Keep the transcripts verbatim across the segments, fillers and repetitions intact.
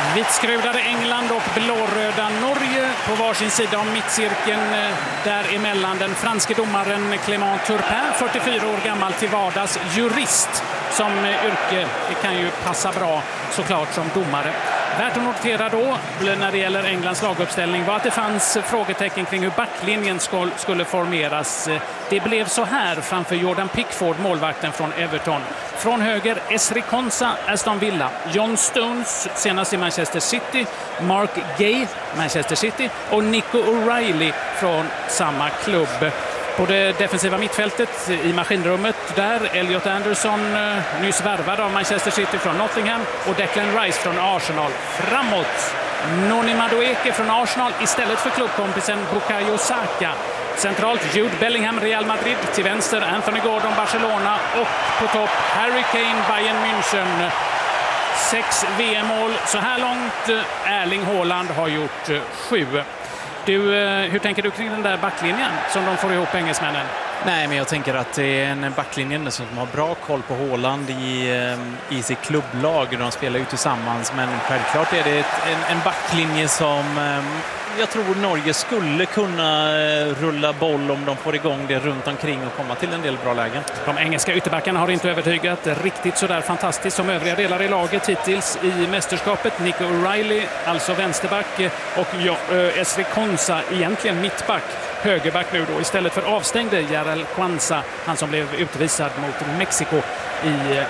Vitskrudade England och blåröda Norge på varsin sida om mittcirkeln. Däremellan den franske domaren Clément Turpin, fyrtiofyra år gammal till vardags, jurist som yrke. Det kan ju passa bra såklart som domare. Värt att notera då när det gäller Englands laguppställning var att det fanns frågetecken kring hur backlinjen skulle formeras. Det blev så här framför Jordan Pickford, målvakten från Everton. Från höger Esri Konsa, Aston Villa. John Stones, senast i Manchester City. Mark Gay, Manchester City. Och Nico O'Reilly från samma klubb. På det defensiva mittfältet i maskinrummet där Elliot Anderson, nyss värvad av Manchester City från Nottingham, och Declan Rice från Arsenal. Framåt Noni Madueke från Arsenal istället för klubbkompisen Bukayo Saka. Centralt Jude Bellingham, Real Madrid. Till vänster Anthony Gordon, Barcelona. Och på topp Harry Kane, Bayern München. Sex V M-mål så här långt. Erling Haaland har gjort sju. Du, hur tänker du kring den där backlinjen som de får ihop engelsmännen? Nej, men jag tänker att det är en backlinje som har bra koll på Haaland i, i sitt klubblag. De spelar ju tillsammans, men självklart är det ett, en, en backlinje som jag tror Norge skulle kunna rulla boll om de får igång det runt omkring och komma till en del bra lägen. De engelska ytterbackarna har inte övertygat riktigt så där fantastiskt som övriga delar i laget hittills i mästerskapet. Nico O'Reilly, alltså vänsterback, och Esri Konsa, egentligen mittback. Högerback nu då, istället för avstängde Jarell Kwanza, han som blev utvisad mot Mexiko i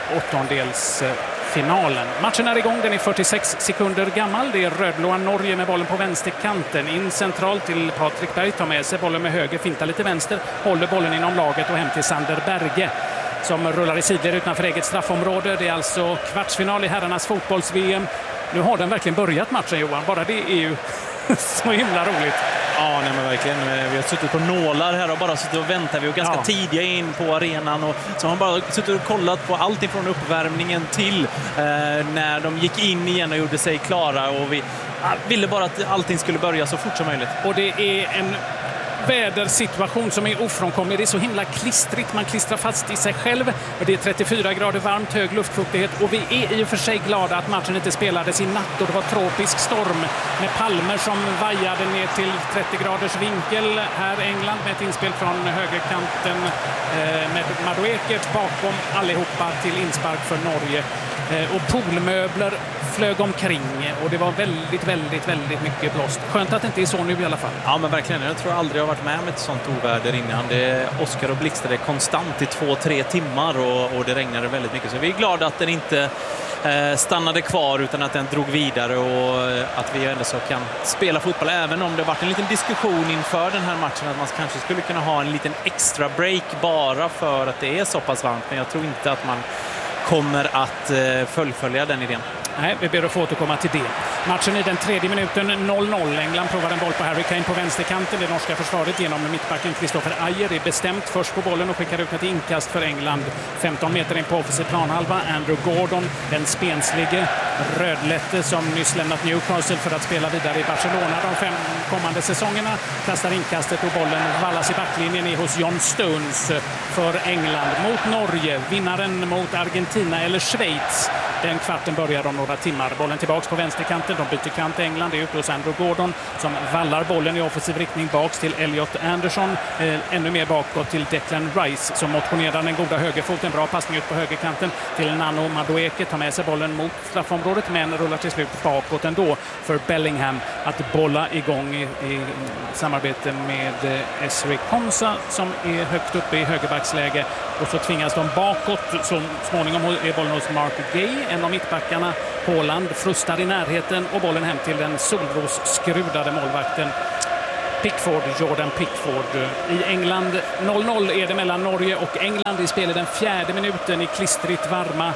åttondelsfinalen. Matchen är igång, den är fyrtiosex sekunder gammal. Det är rödblåa Norge med bollen på vänsterkanten. In centralt till Patrik Berg, tar med sig bollen med höger, fintar lite vänster, håller bollen inom laget och hem till Sander Berge som rullar i sidled utanför eget straffområde. Det är alltså kvartsfinal i herrarnas fotbolls-V M. Nu har den verkligen börjat matchen, Johan. Bara det är ju så himla roligt. Ja, nej, men verkligen. Vi har suttit på nålar här och bara suttit och väntat. Vi är ganska ja. tidiga in på arenan och så har man bara suttit och kollat på allt ifrån uppvärmningen till eh, när de gick in igen och gjorde sig klara, och vi ah, ville bara att allting skulle börja så fort som möjligt. Och det är en vädersituation som är ofrånkomlig. Det är så himla klistrigt, man klistrar fast i sig själv. Och det är trettiofyra grader varmt, hög luftfuktighet, och vi är i och för sig glada att matchen inte spelades i natt och det var tropisk storm med palmer som vajade ner till trettio graders vinkel. Här England med ett inspel från högerkanten eh, med Madueke bakom allihopa till inspark för Norge. Eh, och poolmöbler flög omkring och det var väldigt, väldigt, väldigt mycket blåst. Skönt att det inte är så nu i alla fall. Ja, men verkligen. Jag tror aldrig jag har varit med om ett sånt oväder innan. Det Oskar och blixtrade konstant i två, tre timmar och, och det regnade väldigt mycket. Så vi är glada att den inte eh, stannade kvar utan att den drog vidare och att vi ändå så kan spela fotboll. Även om det varit en liten diskussion inför den här matchen att man kanske skulle kunna ha en liten extra break bara för att det är så pass varmt. Men jag tror inte att man kommer att eh, fullfölja den idén. Nej, vi ber att få återkomma till det. Matchen i den tredje minuten noll noll. England provar en boll på Harry Kane på vänsterkanten. Det norska försvaret genom mittbacken Kristoffer Ajer är bestämt först på bollen och skickar ut ett inkast för England. femton meter in på offensiv planhalva. Andrew Gordon, den spenslige rödlätte som nyss lämnat Newcastle för att spela vidare i Barcelona de fem kommande säsongerna, kastar inkastet och bollen vallas i backlinjen är hos John Stones för England mot Norge. Vinnaren mot Argentina eller Schweiz. Den kvarten börjar om några timmar. Bollen tillbaks på vänsterkanten. De byter kant till England. Det är ute hos Andrew Gordon som vallar bollen i offensiv riktning baks till Elliot Anderson. Eh, ännu mer bakåt till Declan Rice som motionerar den goda högerfoten. Bra passning ut på högerkanten till Nano Madueke. Tar med sig bollen mot straffområdet men rullar till slut bakåt ändå för Bellingham att bolla igång i, i samarbete med eh, Esri Konsa som är högt uppe i högerbacksläge. Och så tvingas de bakåt. Så småningom är bollen hos Mark Gay, en av mittbackarna. Haaland frustar i närheten och bollen hem till den solrosskrudade målvakten Pickford, Jordan Pickford. I England noll noll är det mellan Norge och England i spel i den fjärde minuten i klistrigt varma,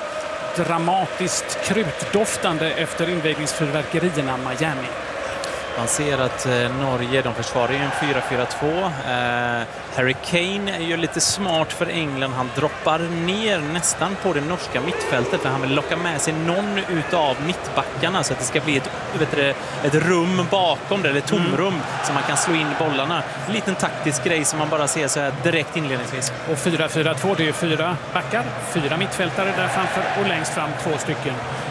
dramatiskt krutdoftande efter invigningsfyrverkerierna Miami. Man ser att eh, Norge, de försvarar ju en fyra fyra två. Eh, Harry Kane är ju lite smart för England. Han droppar ner nästan på det norska mittfältet för han vill locka med sig någon utav mittbackarna så att det ska bli ett, vet du, ett rum bakom det, eller tomrum mm. så man kan slå in bollarna. En liten taktisk grej som man bara ser så här direkt inledningsvis. Och fyra fyra två, det är ju fyra backar, fyra mittfältare där framför och längst fram två stycken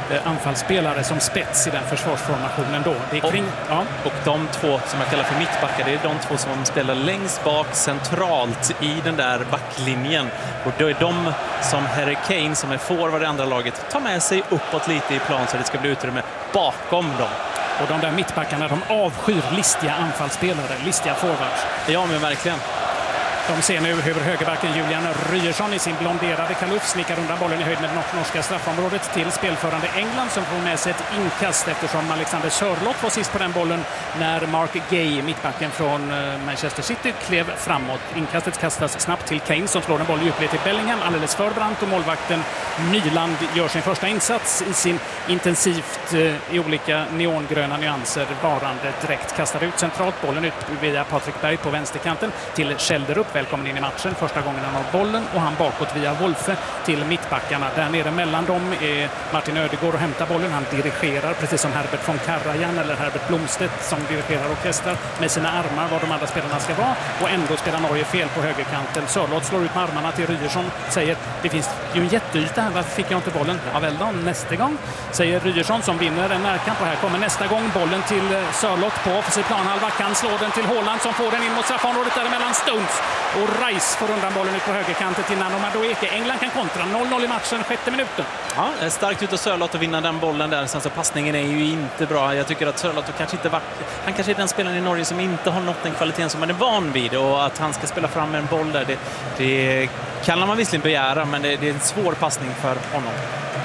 anfallsspelare som spets i den försvarsformationen då. Det är kring, och, ja. och de två som jag kallar för mittbackar, det är de två som spelar längst bak centralt i den där backlinjen. Och då är de som Harry Kane, som är forward i andra laget, tar med sig uppåt lite i plan så det ska bli utrymme bakom dem. Och de där mittbackarna, de avskyr listiga anfallsspelare, listiga forwards. Ja, men verkligen. De ser nu hur högerbacken Julian Ryerson i sin blonderade kalufs snickar undan bollen i höjd med det norska straffområdet till spelförande England, som får med sig ett inkast eftersom Alexander Sörloth var sist på den bollen när Mark Gay, mittbacken från Manchester City, klev framåt. Inkastet kastas snabbt till Kane som slår en boll i djupled till Bellingham, alldeles för brant, och målvakten Nyland gör sin första insats i sin intensivt i olika neongröna nyanser varande dräkt. Kastar ut centralt, bollen ut via Patrik Berg på vänsterkanten till Schelderup. Välkommen in i matchen, första gången han har bollen, och han bakåt via Wolfe till mittbackarna. Där nere mellan dem är Martin Ödegård och hämtar bollen. Han dirigerar, precis som Herbert von Karajan eller Herbert Blomstedt som dirigerar orkestrar med sina armar var de andra spelarna ska vara, och ändå spelar Norge fel på högerkanten. Sörloth slår ut med armarna till Ryerson, säger det finns ju en jätteyta här, varför fick jag inte bollen? Ja väl då, nästa gång, säger Ryerson som vinner en närkamp, och här kommer nästa gång bollen till Sörloth på offensiv planhalva, kan slå den till Haaland som får den in mot straffområdet däremellan Stones. Och Rice får undan bollen ut på högerkanten till Nano Madueke. England kan kontra. noll noll i matchen, sjätte minuten. Ja, starkt ut av Sörloth att vinna den bollen där. Sen så passningen är ju inte bra. Jag tycker att Sörloth kanske inte varit... Han kanske är den spelaren i Norge som inte har nått den kvaliteten som man är van vid. Och att han ska spela fram en boll där, det, det kan man visserligen begära, men det, det är en svår passning för honom.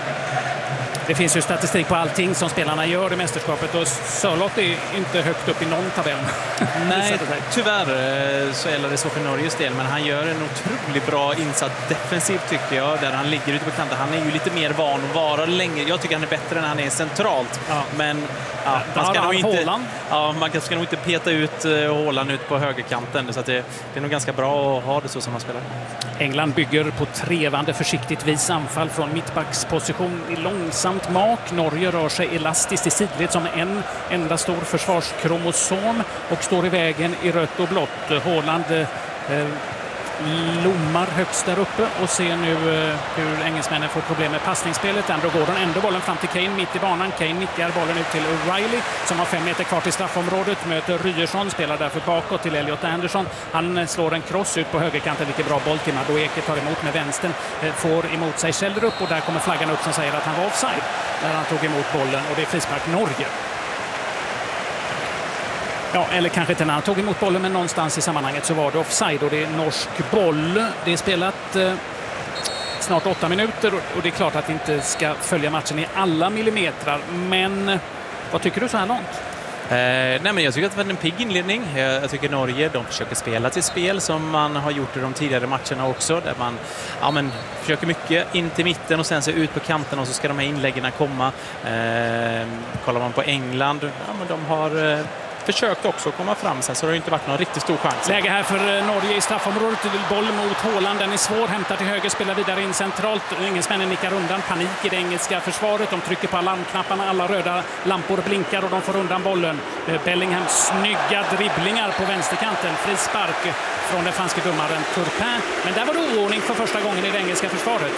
Det finns ju statistik på allting som spelarna gör i mästerskapet, och Sörloth är inte högt upp i någon tabell. Nej, tyvärr så är det så för Norges del, men han gör en otroligt bra insats defensivt tycker jag, där han ligger ute på kanten. Han är ju lite mer van att vara längre. Jag tycker han är bättre när han är centralt. Ja. Men ja, man, ska nog inte, ja, man ska nog inte peta ut Haaland ut på högerkanten, så att det, det är nog ganska bra att ha det så som han spelar. England bygger på trevande försiktigt vis anfall från mittbacksposition i långsamt mak. Norge rör sig elastiskt i sidled som en enda stor försvarskromosom och står i vägen i rött och blått. Haaland eh, lommar högst där uppe och ser nu eh, hur engelsmännen får problem med passningsspelet. Ändå går den ändå bollen fram till Kane mitt i banan. Kane nickar bollen ut till O'Reilly som har fem meter kvar till straffområdet. Möter Ryerson, spelar därför bakåt till Elliot Anderson. Han slår en cross ut på högerkanten, vilket bra boll till Madueke, tar emot med vänstern, eh, får emot sig Schelderup, och där kommer flaggan upp som säger att han var offside när han tog emot bollen, och det är frispark Norge. Ja, eller kanske inte när han tog emot bollen, men någonstans i sammanhanget så var det offside, och det är norsk boll. Det är spelat eh, snart åtta minuter, och det är klart att vi inte ska följa matchen i alla millimetrar, men vad tycker du så här långt? Eh, nej men jag tycker att det var en pigg inledning. Jag, jag tycker Norge, de försöker spela till spel som man har gjort i de tidigare matcherna också, där man ja, men, försöker mycket in till mitten och sen så ut på kanten, och så ska de här inläggen komma. Eh, kollar man på England, ja, men de har eh, försökt också komma fram, sen så har det inte varit någon riktigt stor chans. Läge här för Norge i straffområdet, boll mot Haaland, den är svår, hämtar till höger, spelar vidare in centralt. Engelsmännen nickar undan, panik i det engelska försvaret, de trycker på alarmknapparna, alla röda lampor blinkar och de får undan bollen. Bellingham snygga dribblingar på vänsterkanten, frispark från den franske domaren Turpin, men där var det oordning för första gången i det engelska försvaret.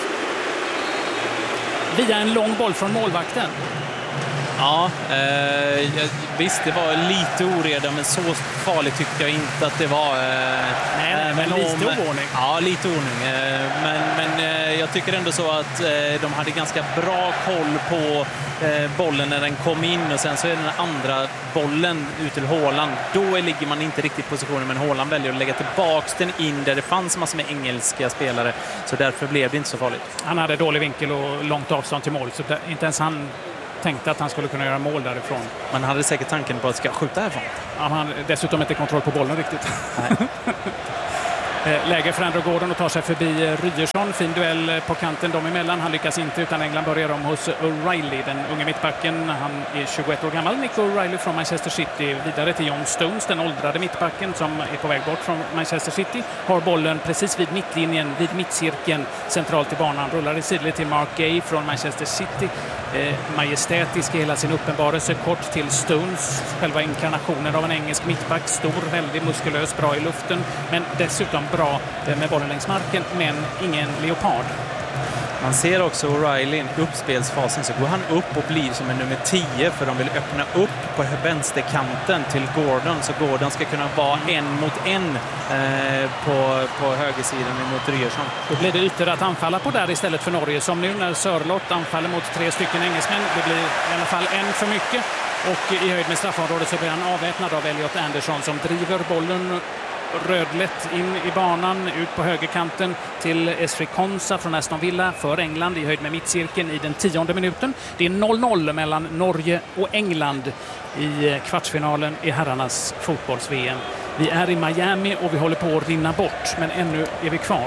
Via en lång boll från målvakten. Ja, eh, visst det var lite oreda, men så farligt tyckte jag inte att det var. Eh, nej, nej, men lite om, ordning. Ja, lite ordning. Eh, men men eh, jag tycker ändå så att eh, de hade ganska bra koll på eh, bollen när den kom in, och sen så är den andra bollen ut till Haaland. Då ligger man inte riktigt i positionen, men Haaland väljer att lägga tillbaks den in där det fanns massor med engelska spelare, så därför blev det inte så farligt. Han hade dålig vinkel och långt avstånd till mål, så det, inte ens han tänkte att han skulle kunna göra mål därifrån. Man hade säkert tanken på att ska skjuta härifrån. Ja, han hade dessutom inte kontroll på bollen riktigt. Nej. Läge för Andrew Gordon och tar sig förbi Ryerson. Fin duell på kanten dem emellan. Han lyckas inte, utan England börjar om hos O'Reilly, den unge mittbacken. Han är tjugoett år gammal, Nick O'Reilly från Manchester City. Vidare till John Stones, den åldrade mittbacken som är på väg bort från Manchester City. Har bollen precis vid mittlinjen, vid mittcirkeln, centralt i banan. Rullar i sidled till Mark Gay från Manchester City. Eh, majestätisk i hela sin uppenbarelse. Kort till Stones, själva inkarnationen av en engelsk mittback. Stor, väldigt muskulös, bra i luften, men dessutom bra med bollen längs marken, men ingen leopard. Man ser också O'Reilly i uppspelsfasen så går han upp och blir som en nummer tio för de vill öppna upp på vänsterkanten till Gordon så Gordon ska kunna vara en mot en eh, på, på högersidan mot Ryerson. Då blir det ytor att anfalla på där istället för Norge som nu när Sörloth anfaller mot tre stycken engelsmän. Det blir i alla fall en för mycket och i höjd med straffområdet så blir han avväpnad av Elliot Anderson som driver bollen rödlätt in i banan, ut på högerkanten till Esri Konsa från Aston Villa för England i höjd med mittcirkeln i den tionde minuten. Det är noll noll mellan Norge och England i kvartsfinalen i herrarnas fotbolls-V M. Vi är i Miami och vi håller på att rinna bort, men ännu är vi kvar.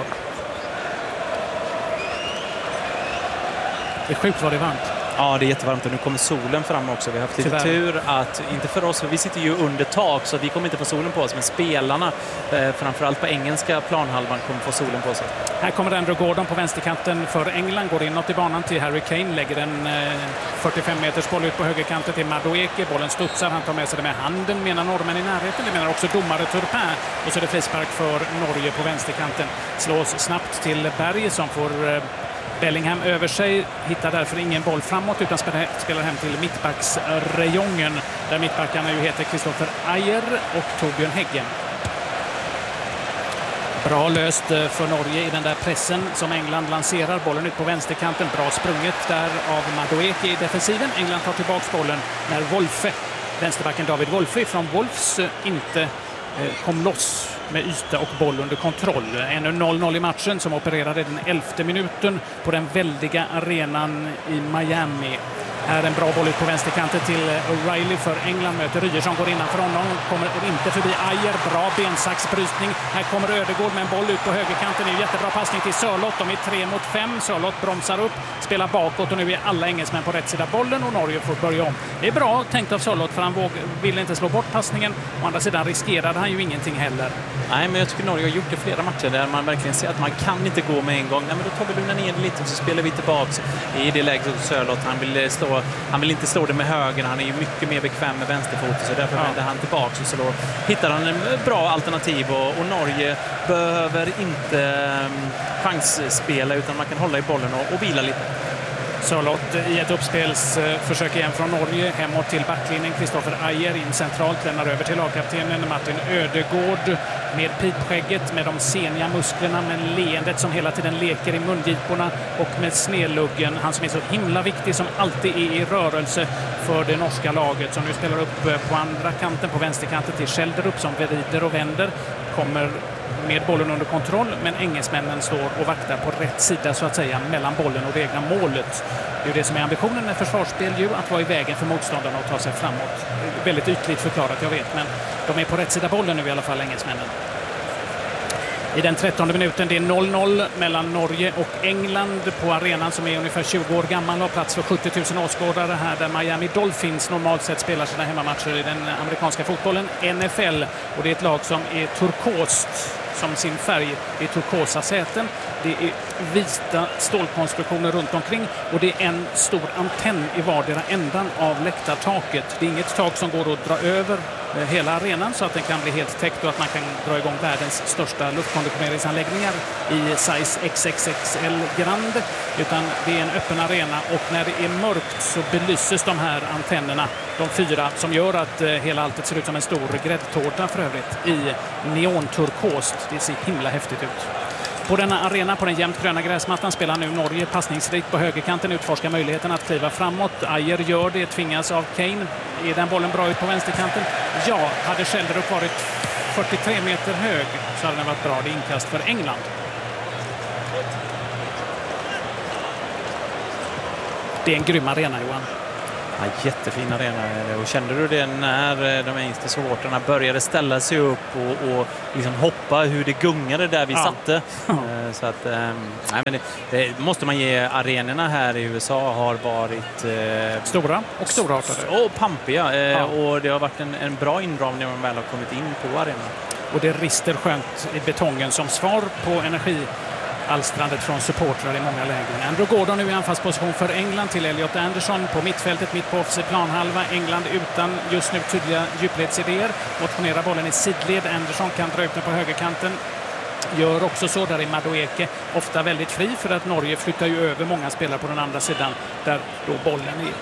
Det är sjukt vad det är varmt. Ja, det är jättevarmt och nu kommer solen fram också. Vi har haft lite Tyvärr. tur att, inte för oss, för vi sitter ju under tak så vi kommer inte få solen på oss, men spelarna, eh, framförallt på engelska planhalvan, kommer få solen på sig. Här kommer Andrew Gordon på vänsterkanten för England, går inåt i banan till Harry Kane, lägger en eh, fyrtiofem meters boll ut på högerkanten till Madueke. Bollen studsar, han tar med sig det med handen, menar norrmän i närheten. Det menar också domare Turpin. Och så är det frispark för Norge på vänsterkanten. Slås snabbt till Berg som får... Eh, Bellingham över sig, hittar därför ingen boll framåt utan spelar hem till mittbacksrejongen där mittbackarna ju heter Christopher Ajer och Torbjörn Häggen. Bra löst för Norge i den där pressen som England lanserar. Bollen ut på vänsterkanten, bra sprunget där av Madueke i defensiven. England tar tillbaka bollen när Wolfe, vänsterbacken David Wolfe från Wolves, inte kom loss med yta och boll under kontroll. Ännu noll noll i matchen som opererade den elfte minuten på den väldiga arenan i Miami. Här en bra boll ut på vänsterkanten till O'Reilly för England möter Ryerson, går innanför honom, kommer inte förbi Ajer, bra bensaxbrytning. Här kommer Ödegård med en boll ut på högerkanten, det är en jättebra passning till Sörloth, de är tre mot fem, Sörloth bromsar upp, spelar bakåt och nu är alla engelsmän på rätt sida bollen och Norge får börja om. Det är bra tänkt av Sörloth för han våg, vill inte slå bort passningen, å andra sidan riskerade han ju ingenting heller. Nej, men jag tycker Norge har gjort det flera matcher där man verkligen ser att man kan inte gå med en gång. Nej, men då tar vi lugna ner lite och så spelar vi tillbaks i det läget som Sörloth, han vill slå Han vill inte slå det med höger, han är ju mycket mer bekväm med vänsterfoten så därför ja. vänder han tillbaka och så då hittar han en bra alternativ och, och Norge behöver inte um, chansspela utan man kan hålla i bollen och, och vila lite. Sörloth i ett uppspelsförsök igen från Norge, hemåt till backlinjen. Christopher Ajer in centralt, lämnar över till lagkaptenen Martin Ödegård med pipskägget, med de seniga musklerna, med leendet som hela tiden leker i mungiporna och med snedluggen. Han som är så himla viktig, som alltid är i rörelse för det norska laget, som nu spelar upp på andra kanten, på vänsterkanten till Schelderup som vrider och vänder. Kommer med bollen under kontroll, men engelsmännen står och vaktar på rätt sida så att säga mellan bollen och det egna målet. Det är ju det som är ambitionen med försvarsspel, ju att vara i vägen för motståndarna och ta sig framåt. Väldigt ytligt förklarat, jag vet, men de är på rätt sida bollen nu i alla fall, engelsmännen. I den trettonde minuten, det är noll noll mellan Norge och England på arenan som är ungefär tjugo år gammal och har plats för sjuttio tusen åskådare här där Miami Dolphins normalt sett spelar sina hemmamatcher i den amerikanska fotbollen, N F L. Och det är ett lag som är turkost som sin färg. Det är turkosa säten, det är vita stålkonstruktioner runt omkring och det är en stor antenn i vardera ändan av läktartaket. Det är inget tak som går att dra över hela arenan så att den kan bli helt täckt och att man kan dra igång världens största luftkonditioneringsanläggningar i size X X X L Grand, utan det är en öppen arena och när det är mörkt så belyses de här antennerna, de fyra, som gör att hela alltet ser ut som en stor gräddtårta för övrigt i neonturkost. Det ser himla häftigt ut. På denna arena, på den jämnt gröna gräsmattan, spelar nu Norge passningsrikt på högerkanten, utforskar möjligheten att kliva framåt. Ajer gör det, tvingas av Kane. Är den bollen bra ut på vänsterkanten? Ja, hade Schelderup varit fyrtiotre meter hög så hade den varit bra. Det är inkast för England. Det är en grym arena, Johan. Ja, jättefin arena. Och kände du det när de engelska supportrarna började ställa sig upp och, och liksom hoppa, hur det gungade där vi ja. satte. Så att, nej, men det, det måste man ge, arenorna här i U S A har varit eh, stora och storartade. Och pampiga. Eh, ja. Och det har varit en, en bra inramning när man väl har kommit in på arenan. Och det rister skönt i betongen som svar på energi. Alstrandet från supportrar i många lägen. Andrew Gordon nu i anfallsposition för England till Elliot Anderson på mittfältet, mitt på offensiv planhalva. England utan just nu tydliga djupledsidéer. Motionerar bollen i sidled. Anderson kan dra ut den på högerkanten. gör också så. Där är Madueke ofta väldigt fri för att Norge flyttar ju över många spelare på den andra sidan där då bollen är.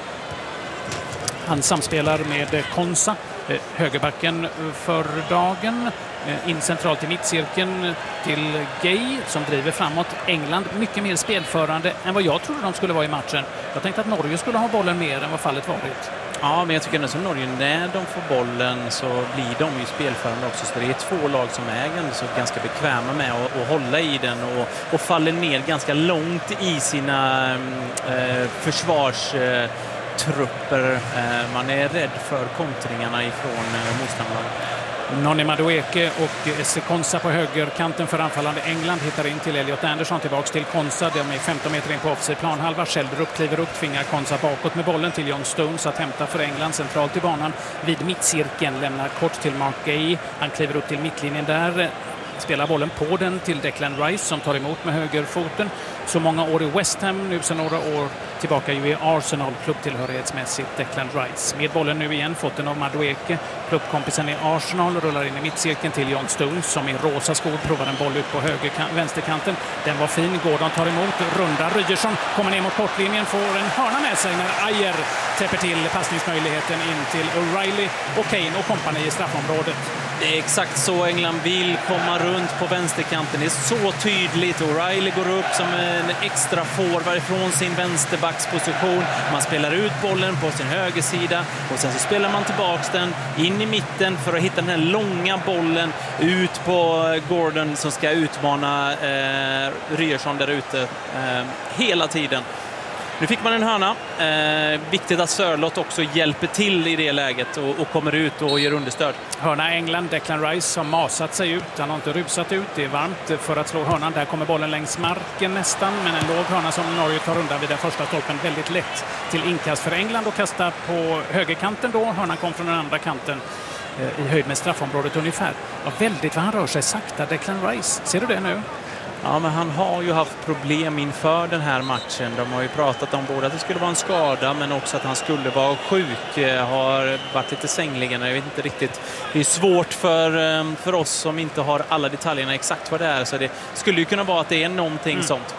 Han samspelar med Konsa, högerbacken för dagen. In centralt i mittcirkeln till Gay som driver framåt. England mycket mer spelförande än vad jag trodde de skulle vara i matchen. Jag tänkte att Norge skulle ha bollen mer än vad fallet varit. Ja, men jag tycker att Norge, när de får bollen så blir de ju spelförande också. Så det är två lag som är så ganska bekväma med att, att hålla i den och, och faller ner ganska långt i sina eh, försvars... Eh, trupper. Man är rädd för kontringarna ifrån motståndarna. Nonny Madueke och Esse Konsa på högerkanten för anfallande England hittar in till Elliot Anderson, tillbaks till Konsa. De är femton meter in på offside planhalva. Sheldrup kliver upp, tvingar Konsa bakåt med bollen till John Stones att hämta för England centralt i banan. Vid mittcirkeln lämnar kort till Mark Gay. Han kliver upp till mittlinjen där. Spelar bollen på den till Declan Rice som tar emot med högerfoten. Så många år i West Ham, nu sedan några år tillbaka ju i Arsenal, klubbtillhörighetsmässigt Declan Rice. Med bollen nu igen, fått den av Madueke. Klubbkompisen i Arsenal rullar in i mittcirkeln till John Stones som i rosa skor provar en boll ut på höger vänsterkanten. Den var fin, Gordon tar emot, runda Rygersson, kommer ner mot kortlinjen, får en hörna med sig när Ajer täpper till passningsmöjligheten in till O'Reilly och Kane och kompani i straffområdet. Det är exakt så England vill komma runt på vänsterkanten. Det är så tydligt. O'Reilly går upp som en extra forward från sin vänsterbacksposition. Man spelar ut bollen på sin högersida och sen så spelar man tillbaks den in i mitten för att hitta den här långa bollen ut på Gordon som ska utmana eh, Ryerson där ute eh, hela tiden. Nu fick man en hörna. Eh, viktigt att Sörlott också hjälper till i det läget och, och kommer ut och ger understöd. Hörna England, Declan Rice har masat sig ut. Han har inte rusat ut. Det är varmt för att slå hörnan. Där kommer bollen längs marken nästan. Men en låg hörna som Norge tar undan vid den första stolpen. Väldigt lätt till inkast för England och kasta på högerkanten då. Hörnan kom från den andra kanten eh, i höjd med straffområdet ungefär. Ja, väldigt vad han rör sig sakta, Declan Rice. Ser du det nu? Ja, men han har ju haft problem inför den här matchen. De har ju pratat om både att det skulle vara en skada men också att han skulle vara sjuk. Har varit lite sängligen. Jag vet inte riktigt. Det är svårt för, för oss som inte har alla detaljerna exakt vad det är. Så det skulle ju kunna vara att det är någonting mm. sånt.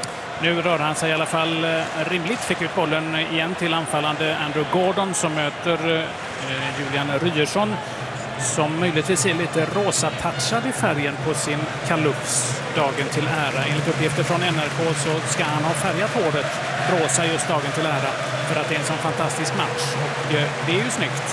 Nu rör han sig i alla fall rimligt. Fick ut bollen igen till anfallande Andrew Gordon som möter eh, Julian Ryerson. Som möjligtvis är lite rosa-touchad i färgen på sin kalufs dagen till ära. Enligt uppgifter från N R K så ska han ha färgat håret rosa just dagen till ära för att det är en sån fantastisk match. Och det är ju snyggt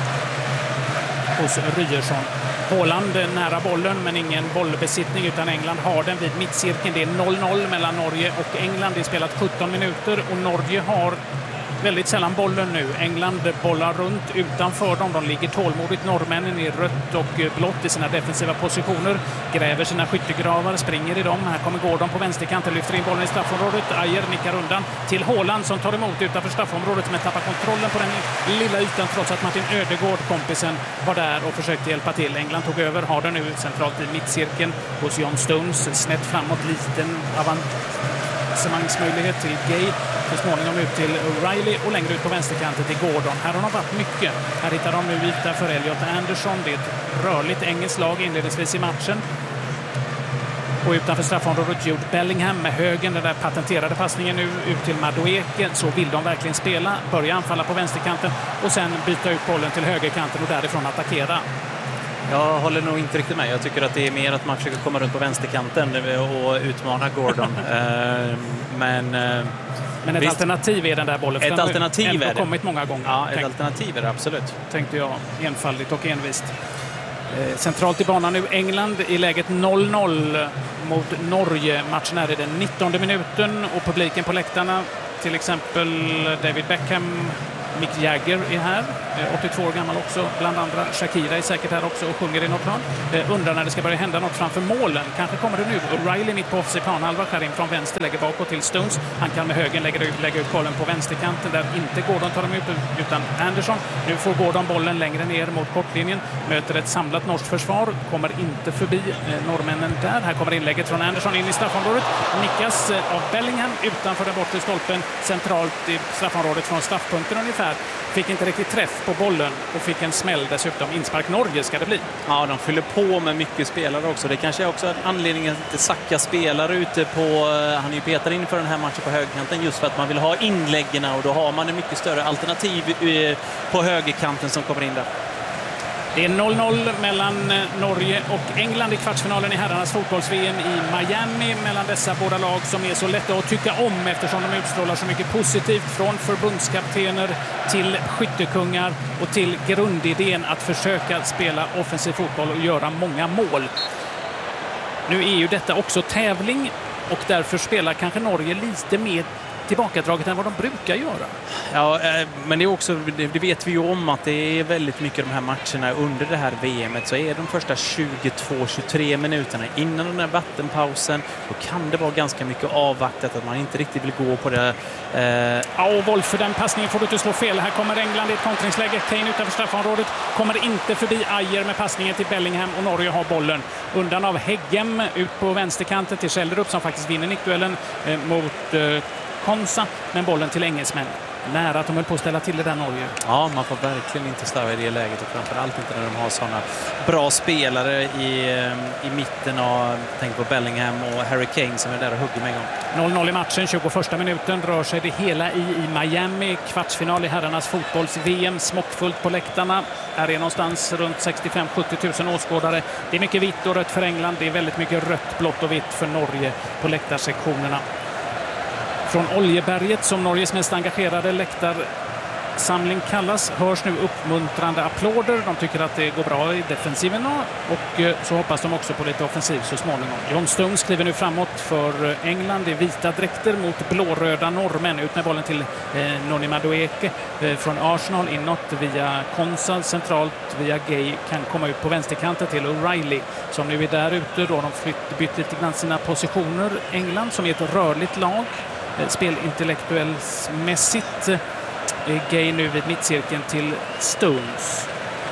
hos Ryerson. Haaland nära bollen men ingen bollbesittning utan England har den vid mittcirkeln. Det är noll noll mellan Norge och England. Det är spelat sjutton minuter och Norge har väldigt sällan bollen nu. England bollar runt utanför dem. De ligger tålmodigt. Norrmännen i rött och blått i sina defensiva positioner. Gräver sina skyttegravar, springer i dem. Här kommer Gordon på vänsterkanten, lyfter in bollen i straffområdet. Ajer nickar undan till Haaland som tar emot utanför straffområdet men tappar kontrollen på den lilla ytan trots att Martin Ödegård, kompisen, var där och försökte hjälpa till. England tog över, har den nu centralt i mittcirkeln hos John Stones. Snett framåt, liten avancemangsmöjlighet till Gay. Så småningom ut till O'Reilly och längre ut på vänsterkanten till Gordon. Här har de varit mycket. Här hittar de nu yta för Elliot Anderson. Det är ett rörligt engelskt lag inledningsvis i matchen. Och utanför straffområdet Jude Bellingham med högen. Den där patenterade passningen nu ut till Madueke. Så vill de verkligen spela. Börja anfalla på vänsterkanten och sen byta ut bollen till högerkanten och därifrån attackera. Jag håller nog inte riktigt med. Jag tycker att det är mer att man försöker komma runt på vänsterkanten och utmana Gordon. Men... Men ett Visst. alternativ är den där bollen. Ett alternativ är det. Kommit många gånger. Ja, ett tänk, alternativ är det absolut. Tänkte jag enfaldigt och envist. Eh, centralt i banan nu England i läget noll noll mot Norge. Matchen är i den nittonde minuten och publiken på läktarna, till exempel David Beckham, Mick Jagger är här, åttiotvå år gammal också, bland andra. Shakira är säkert här också och sjunger i något plan. Eh, undrar när det ska börja hända något framför målen. Kanske kommer det nu. O'Reilly mitt på offside planhalva, skär in från vänster, lägger bakåt till Stones. Han kan med högen lägga ut, lägga ut bollen på vänsterkanten där inte Gordon tar dem ut utan Anderson. Nu får Gordon bollen längre ner mot kortlinjen. Möter ett samlat norskt försvar. Kommer inte förbi eh, norrmännen där. Här kommer inlägget från Anderson in i straffområdet. Nickas eh, av Bellingham utanför den bortre stolpen. Centralt i straffområdet från straffpunkten ungefär. ungefär. Fick inte riktigt träff på bollen och fick en smäll dessutom. Inspark Norge ska det bli. Ja, de fyller på med mycket spelare också. Det kanske är också anledningen att Saka spelar ute på... Han är ju petad in för den här matchen på högerkanten just för att man vill ha inläggen och då har man en mycket större alternativ på högerkanten som kommer in där. Det är noll noll mellan Norge och England i kvartsfinalen i herrarnas fotbolls-V M i Miami. Mellan dessa båda lag som är så lätta att tycka om eftersom de utstrålar så mycket positivt från förbundskaptener till skyttekungar och till grundidén att försöka spela offensiv fotboll och göra många mål. Nu är ju detta också tävling och därför spelar kanske Norge lite mer tillbakadraget än vad de brukar göra. Ja, men det är också, det vet vi ju om att det är väldigt mycket de här matcherna under det här V M:et så är de första tjugotvå till tjugotre minuterna innan den här vattenpausen då kan det vara ganska mycket avvaktat att man inte riktigt vill gå på det. Eh... Ja, och Wolf för den passningen får du inte slå fel. Här kommer England i ett kontringsläge. Kane utanför straffområdet kommer inte förbi Ajer med passningen till Bellingham och Norge har bollen. Undan av Heggem ut på vänsterkanten till Schjelderup som faktiskt vinner nickduellen eh, mot eh, Konsa, men bollen till engelsmän. Nära att de höll på att ställa till det där Norge. Ja, man får verkligen inte slarva i det läget och framförallt inte när de har sådana bra spelare i, i mitten av, tänk på Bellingham och Harry Kane som är där och hugger med en gång. noll noll i matchen, tjugoförsta minuten rör sig det hela i, i Miami. Kvartsfinal i herrarnas fotbolls-V M, smockfullt på läktarna. Här är någonstans runt sextiofem till sjuttio tusen åskådare. Det är mycket vitt och rött för England, det är väldigt mycket rött, blått och vitt för Norge på läktarsektionerna. Från Oljeberget, som Norges mest engagerade läktarsamling kallas, hörs nu uppmuntrande applåder. De tycker att det går bra i defensiven och så hoppas de också på lite offensiv så småningom. John Stones skriver nu framåt för England i vita dräkter mot blåröda norrmän. Ut med bollen till eh, Noni Madueke eh, från Arsenal inåt via Konsa, centralt via Gay kan komma ut på vänsterkanten till O'Reilly som nu är där ute. Då de flytt, bytt lite grann sina positioner. England som är ett rörligt lag. Spelintellektuellsmässigt Gay nu vid mittcirkeln till Stones.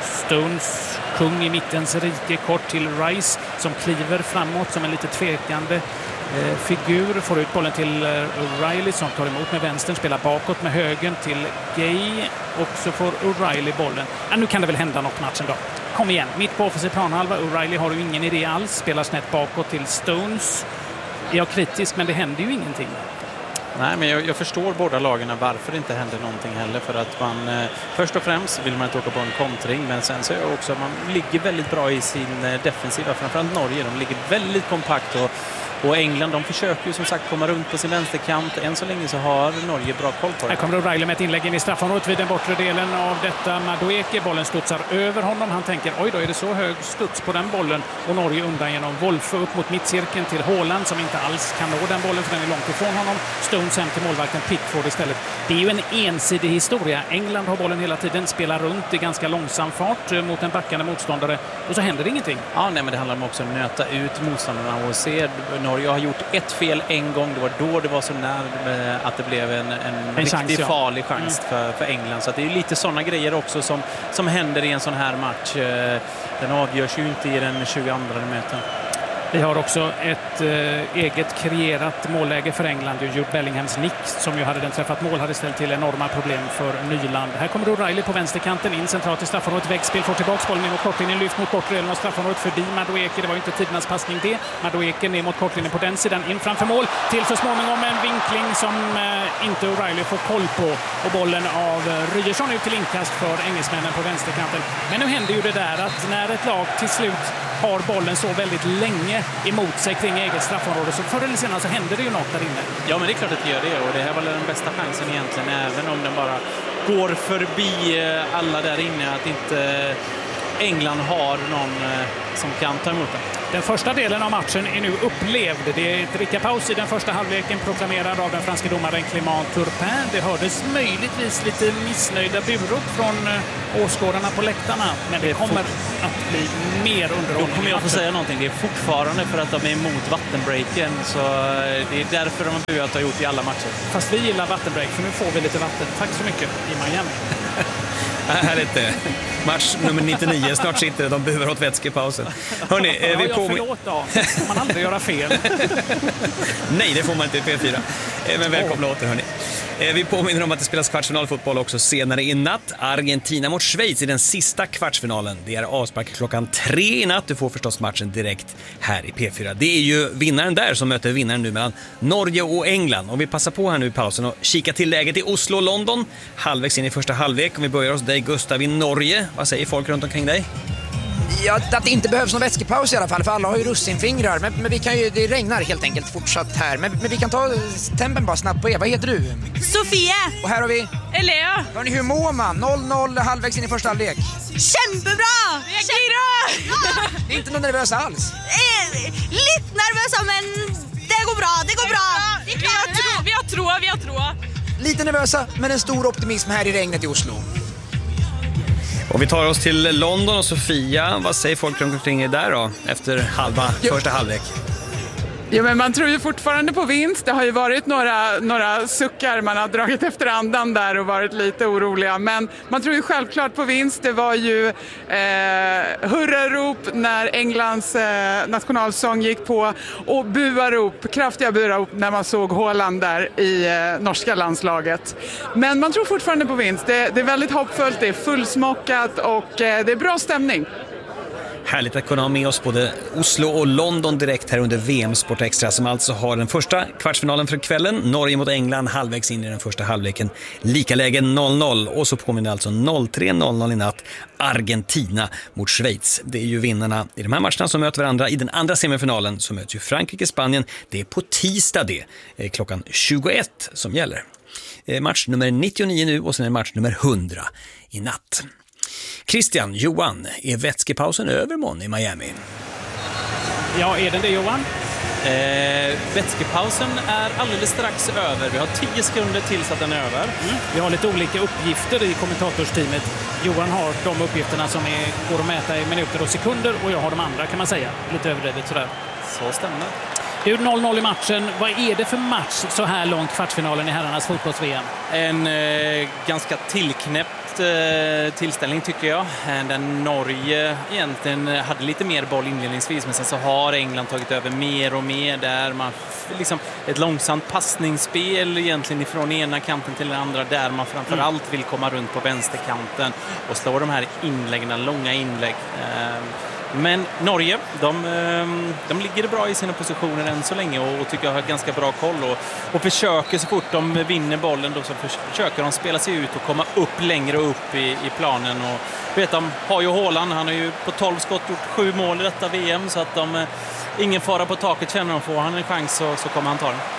Stones, kung i mittens rike, kort till Rice som kliver framåt som en lite tvekande eh, figur. Får ut bollen till eh, O'Reilly som tar emot med vänstern, spelar bakåt med högen till Gay och så får O'Reilly bollen. Ja, nu kan det väl hända något matchen då. Kom igen, mitt på offensiv planhalva. O'Reilly har ju ingen idé alls, spelar snett bakåt till Stones. Jag är kritisk men det händer ju ingenting. Nej, men jag, jag förstår båda lagarna varför det inte händer någonting heller. För att man, eh, först och främst vill man inte åka på en kontring. Men sen så är det också att man ligger väldigt bra i sin eh, defensiva. Framförallt Norge, de ligger väldigt kompakt och Och England, de försöker ju som sagt komma runt på sin vänsterkant. Än så länge så har Norge bra koll på det. Här kommer O'Reilly med ett inlägg in i straffområdet vid den bortre delen av detta. Madueke, bollen studsar över honom. Han tänker, oj då är det så hög studs på den bollen. Och Norge undan genom Wolfe upp mot mittcirkeln till Haaland som inte alls kan nå den bollen för den är långt ifrån honom. Stones hem till målvakten Pickford istället. Det är ju en ensidig historia. England har bollen hela tiden, spelar runt i ganska långsam fart mot en backande motståndare. Och så händer det ingenting. Ja, nej, men det handlar om också att nöta ut motståndarna och se. Norge har gjort ett fel en gång. Det var då det var så nära att det blev en, en, en riktigt chans, ja. farlig chans mm. för, för England. Så att det är lite sådana grejer också som, som händer i en sån här match. Den avgörs ju inte i den tjugoandra minuten. Vi har också ett eh, eget kreerat målläge för England. Jude Bellinghams nick som ju hade den träffat mål hade ställt till enorma problem för Nyland. Här kommer O'Reilly på vänsterkanten in centralt i straffområdet. Väggspel får tillbaka bollen in mot kortlinjen. Lyft mot bortre delen av straffområdet förbi Madueke. Det var ju inte tidernas passning det. Madueke ner mot kortlinjen på den sidan. In framför mål till så småningom en vinkling som eh, inte O'Reilly får koll på. Och bollen av eh, Ryerson ut till inkast för engelsmännen på vänsterkanten. Men nu händer ju det där att när ett lag till slut har bollen så väldigt länge emot sig kring eget straffområde så förr eller senare så händer det ju något där inne. Ja, men det är klart att det gör det och det här var den bästa chansen egentligen även om den bara går förbi alla där inne att inte England har någon som kan ta emot den. Den första delen av matchen är nu upplevd. Det är ett drickapaus i den första halvleken proklamerad av den franska domaren Clément Turpin. Det hördes möjligtvis lite missnöjda burop från åskådarna på läktarna. Men det, det kommer fort... att bli mer underhållning. Då kommer jag få säga någonting. Det är fortfarande för att de är emot vattenbreaken. Så det är därför de har buat har gjort i alla matcher. Fast vi gillar vattenbreak för nu får vi lite vatten. Tack så mycket i Miami. Här är det. Match nummer nittionio. Snart sitter de buar åt vätskepausen. Hörrni, ja, vi jag på... förlåt då. Får man aldrig göra fel? Nej, det får man inte i P fyra. Men välkomna åter, hörni. Vi påminner om att det spelas kvartsfinalfotboll också senare i natt. Argentina mot Schweiz i den sista kvartsfinalen. Det är avspark klockan tre i natt. Du får förstås matchen direkt här i P fyra. Det är ju vinnaren där som möter vinnaren nu mellan Norge och England. Och vi passar på här nu i pausen och kika till läget i Oslo och London. Halvvägs in i första halvlek. Om vi börjar hos dig, Gustav, i Norge. Vad säger folk runt omkring dig? Ja, att det inte behövs någon vätskepaus i alla fall, för alla har ju russinfingrar. Men, men vi kan ju, det regnar helt enkelt fortsatt här. Men, men vi kan ta tempen bara snabbt på er. Vad heter du? Sofia. Och här har vi? Elea. Hörni, hur mår man? noll noll halvvägs in i första halvlek. Kämpebra! Kämpebra! Det är inte någon nervös alls. Eh, lite nervösa, men det går bra, det går bra. Vi har tro, vi har tro, vi har tro. Lite nervösa, men en stor optimism här i regnet i Oslo. Och vi tar oss till London och Sofia. Vad säger folk runt omkring er där då, efter halva, Jo. första halvlek? Ja, men man tror ju fortfarande på vinst. Det har ju varit några, några suckar, man har dragit efter andan där och varit lite oroliga. Men man tror ju självklart på vinst. Det var ju eh, hurrarop när Englands eh, nationalsång gick på och buarop, kraftiga buarop när man såg Haaland där i eh, norska landslaget. Men man tror fortfarande på vinst. Det, det är väldigt hoppfullt, det är fullsmockat och eh, det är bra stämning. Härligt att kunna ha med oss både Oslo och London direkt här under V M Sport Extra, som alltså har den första kvartsfinalen för kvällen. Norge mot England halvvägs in i den första halvleken. Lika läge noll noll, och så påminner alltså noll tre noll noll i natt Argentina mot Schweiz. Det är ju vinnarna i de här matcherna som möter varandra. I den andra semifinalen så möts ju Frankrike-Spanien. Det är på tisdag det, klockan tjugoett som gäller. Match nummer nittionio nu, och sen är match nummer hundra i natt. Christian, Johan, är vätskepausen över mån i Miami? Ja, är den det, Johan? Eh, vätskepausen är alldeles strax över. Vi har tio sekunder tills att den är över. Mm. Vi har lite olika uppgifter i kommentatorsteamet. Johan har de uppgifterna som är, går att mäta i minuter och sekunder, och jag har de andra, kan man säga. Lite överdrivet sådär. Så stämmer. Det är noll noll i matchen. Vad är det för match så här långt kvartsfinalen i herrarnas fotbolls-V M? En eh, ganska tillknäppt eh, tillställning tycker jag. Där Norge egentligen hade lite mer boll inledningsvis, men sen så har England tagit över mer och mer där man liksom ett långsamt passningsspel egentligen ifrån ena kanten till den andra, där man framförallt vill komma runt på vänsterkanten och slå de här inläggen, långa inlägg. Eh, Men Norge, de, de ligger bra i sina positioner än så länge och, och tycker jag har ganska bra koll och, och försöker så fort de vinner bollen då så försöker de spela sig ut och komma upp längre upp i, i planen. Och vet de har ju Haaland, han har ju på tolv skott gjort sju mål i detta V M, så att de ingen fara på taket, känner de, får han en chans så, så kommer han ta den.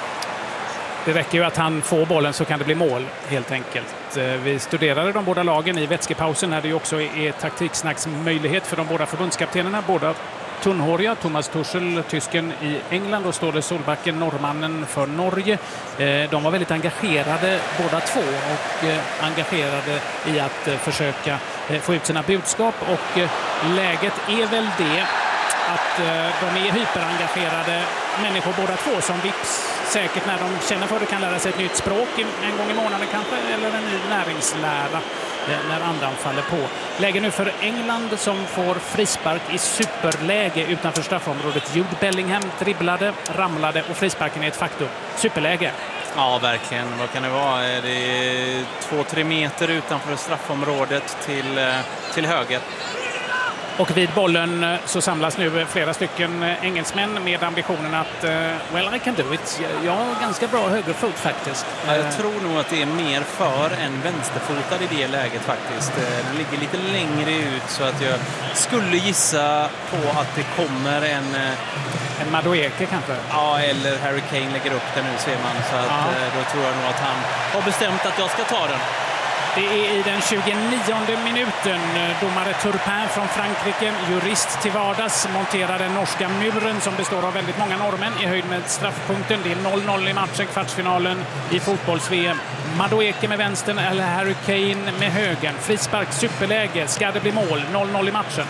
Det räcker ju att han får bollen så kan det bli mål, helt enkelt. Vi studerade de båda lagen i vätskepausen när det ju också är taktiksnacksmöjlighet för de båda förbundskaptenerna. Båda tunnhåriga, Thomas Tuchel, tysken i England, och Ståle Solbacken, norrmannen för Norge. De var väldigt engagerade båda två och engagerade i att försöka få ut sina budskap, och läget är väl det att de är hyperengagerade människor båda två som vips säkert när de känner för det kan lära sig ett nytt språk en gång i månaden kanske, eller en ny näringslära när andan faller på. Läge nu för England som får frispark i superläge utanför straffområdet. Jude Bellingham dribblade, ramlade och frisparken är ett faktum. Superläge. Ja, verkligen. Vad kan det vara? Det är två, tre meter utanför straffområdet till, till höger. Och vid bollen så samlas nu flera stycken engelsmän med ambitionen att uh, well, I can do it. Jag har ganska bra högerfot faktiskt. Ja, jag tror nog att det är mer för än vänsterfotad i det läget faktiskt. Den ligger lite längre ut, så att jag skulle gissa på att det kommer en... En Madueke kanske? Ja, eller Harry Kane lägger upp den nu, ser man. Så att, ja. Då tror jag nog att han har bestämt att jag ska ta den. Det är i den tjugonionde minuten. Domare Turpin från Frankrike, jurist till vardags, monterar den norska muren som består av väldigt många norrmän i höjd med straffpunkten. Det är noll noll i matchen, kvartsfinalen i fotbolls-V M. Madueke med vänstern eller Harry Kane med högern. Frispark, superläge. Ska det bli mål? noll noll i matchen.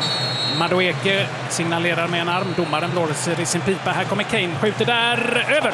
Madueke signalerar med en arm. Domaren blåser i sin pipa. Här kommer Kane. Skjuter där. Över.